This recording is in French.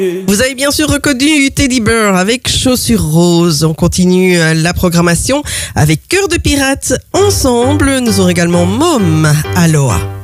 Vous avez bien sûr reconnu Teddy Bear avec Chaussures Roses. On continue la programmation avec Cœur de Pirate. Ensemble, nous aurons également Mom Aloha.